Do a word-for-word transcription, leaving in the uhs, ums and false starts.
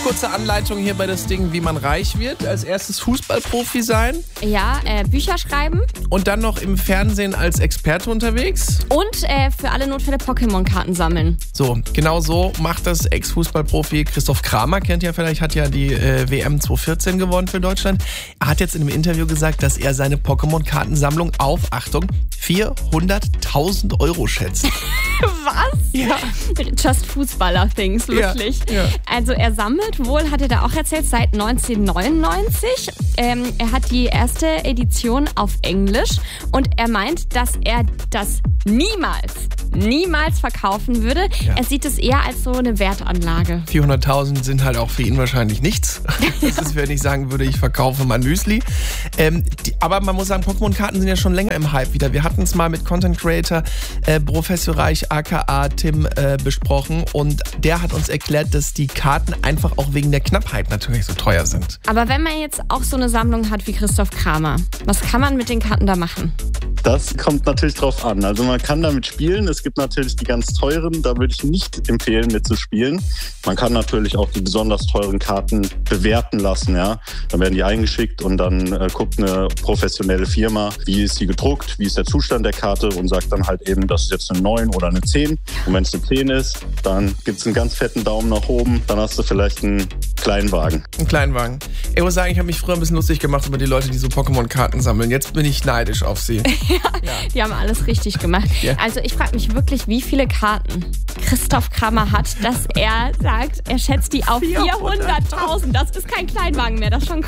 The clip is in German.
kurze Anleitung hier bei das Ding, wie man reich wird. Als erstes Fußballprofi sein. Ja, äh, Bücher schreiben. Und dann noch im Fernsehen als Experte unterwegs. Und äh, für alle Notfälle Pokémon-Karten sammeln. So, genau so macht das Ex-Fußballprofi Christoph Kramer, kennt ihr vielleicht, hat ja die äh, W M zwanzig vierzehn gewonnen für Deutschland. Er hat jetzt in einem Interview gesagt, dass er seine Pokémon-Kartensammlung auf, Achtung, vierhunderttausend Euro schätzt. Was? Ja. Just Fußballer-Things, wirklich. Ja, ja. Also er sammelt wohl, hat er da auch erzählt, seit neunzehnhundertneunundneunzig. Ähm, er hat die erste Edition auf Englisch und er meint, dass er das niemals, niemals verkaufen würde. Ja. Er sieht es eher als so eine Wertanlage. vierhunderttausend sind halt auch für ihn wahrscheinlich nichts. Das ist, wenn ich sagen würde, ich verkaufe mein Müsli. Ähm, die, aber man muss sagen, Pokémon-Karten sind ja schon länger im Hype wieder. Wir hatten es mal mit Content Creator äh, Professor Reich aka Tim äh, besprochen und der hat uns erklärt, dass die Karten einfach auch wegen der Knappheit natürlich so teuer sind. Aber wenn man jetzt auch so eine Sammlung hat wie Christoph Kramer, was kann man mit den Karten da machen? Das kommt natürlich drauf an. Also man kann damit spielen. Es gibt natürlich die ganz teuren, da würde ich nicht empfehlen mitzuspielen. Man kann natürlich auch die besonders teuren Karten bewerten lassen. Ja? Dann werden die eingeschickt und dann äh, guckt eine professionelle Firma, wie ist sie gedruckt, wie ist der Zustand der Karte und sagt dann halt eben, das ist jetzt eine neun oder eine zehn. Und wenn es eine zehn ist, dann gibt es einen ganz fetten Daumen nach oben. Dann hast du vielleicht einen Kleinwagen. Ein Kleinwagen. Ich muss sagen, ich habe mich früher ein bisschen lustig gemacht über die Leute, die so Pokémon-Karten sammeln. Jetzt bin ich neidisch auf sie. Ja, ja, die haben alles richtig gemacht. Ja. Also ich frage mich wirklich, wie viele Karten Christoph Kramer hat, dass er sagt, er schätzt die auf vierhunderttausend. Das ist kein Kleinwagen mehr, das ist schon